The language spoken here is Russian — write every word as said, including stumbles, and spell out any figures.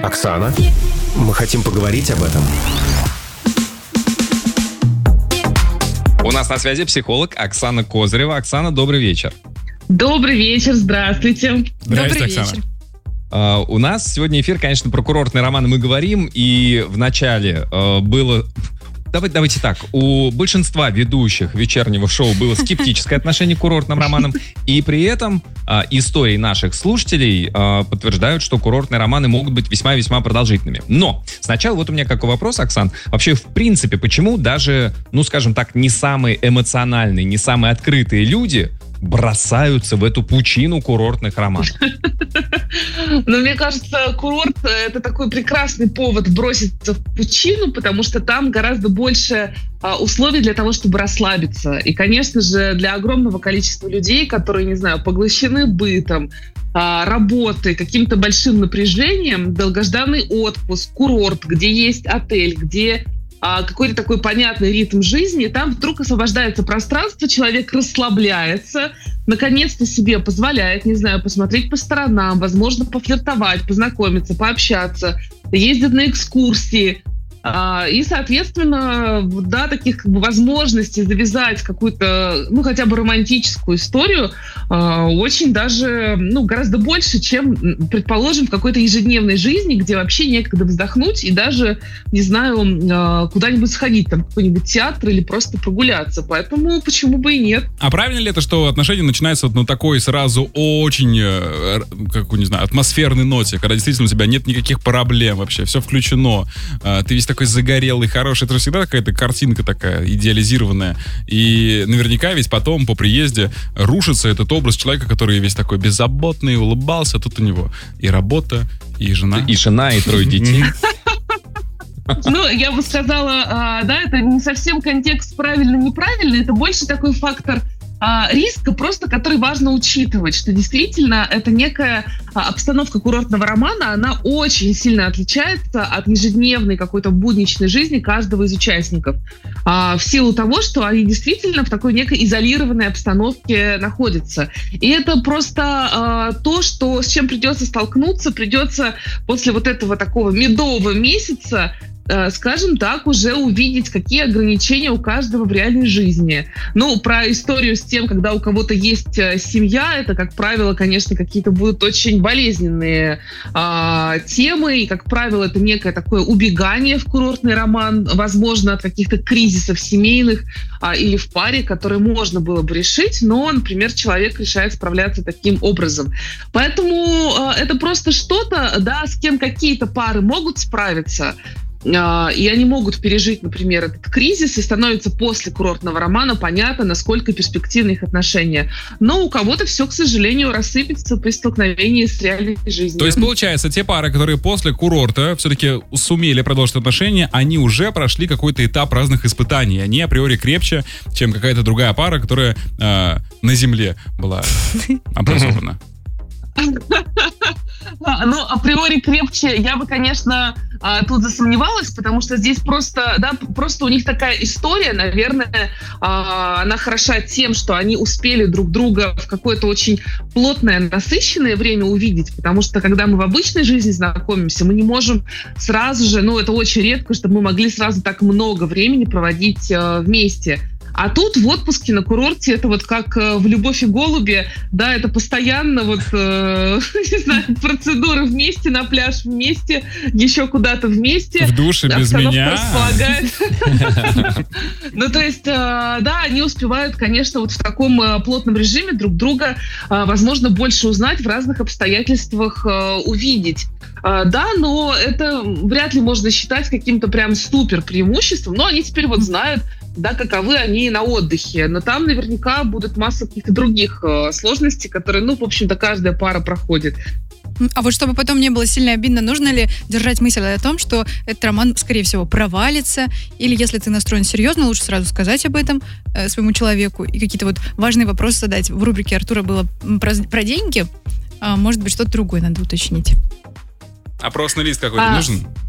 Оксана, мы хотим поговорить об этом. У нас на связи психолог Оксана Козырева. Оксана, добрый вечер. Добрый вечер, здравствуйте. Здравствуйте, Добрый Оксана. вечер. Uh, у нас сегодня эфир, конечно, про курортные романы мы говорим, и в начале uh, было... Давайте, давайте так, у большинства ведущих вечернего шоу было скептическое отношение к курортным романам, и при этом uh, истории наших слушателей uh, подтверждают, что курортные романы могут быть весьма-весьма продолжительными. Но сначала вот у меня какой вопрос, Оксан. Вообще, в принципе, почему даже, ну, скажем так, не самые эмоциональные, не самые открытые люди бросаются в эту пучину курортных романов? Ну, мне кажется, курорт — это такой прекрасный повод броситься в пучину, потому что там гораздо больше а, условий для того, чтобы расслабиться. И, конечно же, для огромного количества людей, которые, не знаю, поглощены бытом, а, работой, каким-то большим напряжением, долгожданный отпуск, курорт, где есть отель, где какой-то такой понятный ритм жизни, там вдруг освобождается пространство, человек расслабляется, наконец-то себе позволяет, не знаю, посмотреть по сторонам, возможно, пофлиртовать, познакомиться, пообщаться, ездит на экскурсии. И, соответственно, да, таких как бы возможностей завязать какую-то, ну, хотя бы романтическую историю очень даже, ну, гораздо больше, чем, предположим, в какой-то ежедневной жизни, где вообще некогда вздохнуть и даже, не знаю, куда-нибудь сходить, там, в какой-нибудь театр или просто прогуляться. Поэтому почему бы и нет. А правильно ли это, что отношения начинаются вот на такой сразу очень, как, не знаю, атмосферной ноте, когда действительно у тебя нет никаких проблем вообще, все включено, ты весь такой загорелый, хороший, это же всегда какая-то картинка такая идеализированная. И наверняка ведь потом по приезде рушится этот образ человека, который весь такой беззаботный, улыбался, а тут у него и работа, и жена. И жена, и трое детей. Ну, я бы сказала, да, это не совсем контекст правильно-неправильно, это больше такой фактор риска, просто который важно учитывать, что действительно это некая обстановка курортного романа, она очень сильно отличается от ежедневной какой-то будничной жизни каждого из участников. В силу того, что они действительно в такой некой изолированной обстановке находятся. И это просто то, что, с чем придется столкнуться, придется после вот этого такого медового месяца, скажем так, уже увидеть, какие ограничения у каждого в реальной жизни. Ну, про историю с тем, когда у кого-то есть семья, это, как правило, конечно, какие-то будут очень болезненные а, темы, и, как правило, это некое такое убегание в курортный роман, возможно, от каких-то кризисов семейных а, или в паре, которые можно было бы решить, но, например, человек решает справляться таким образом. Поэтому а, это просто что-то, да, с кем какие-то пары могут справиться, и они могут пережить, например, этот кризис, и становится после курортного романа понятно, насколько перспективны их отношения. Но у кого-то все, к сожалению, рассыпется при столкновении с реальной жизнью. То есть, получается, те пары, которые после курорта все-таки сумели продолжить отношения, они уже прошли какой-то этап разных испытаний. Они априори крепче, чем какая-то другая пара, которая э, на земле была образована. Ну, априори крепче, я бы, конечно, тут засомневалась, потому что здесь просто, да, просто у них такая история, наверное, она хороша тем, что они успели друг друга в какое-то очень плотное, насыщенное время увидеть, потому что, когда мы в обычной жизни знакомимся, мы не можем сразу же, ну, это очень редко, чтобы мы могли сразу так много времени проводить вместе. А тут в отпуске на курорте это вот как э, в «Любовь и голуби», да, это постоянно вот, э, не знаю, процедуры вместе, на пляж вместе, еще куда-то вместе. В душе без меня. Ну, то есть, да, они успевают, конечно, вот в таком плотном режиме друг друга, возможно, больше узнать, в разных обстоятельствах увидеть. Да, но это вряд ли можно считать каким-то прям супер преимуществом, но они теперь вот знают, да, каковы они на отдыхе. Но там наверняка будет масса каких-то других э, сложностей, которые, ну, в общем-то, каждая пара проходит. А вот чтобы потом не было сильно обидно, нужно ли держать мысль о том, что этот роман, скорее всего, провалится? Или если ты настроен серьезно, лучше сразу сказать об этом э, своему человеку и какие-то вот важные вопросы задать. В рубрике Артура было про, про деньги, а может быть, что-то другое надо уточнить. Опросный лист какой-то а, нужен?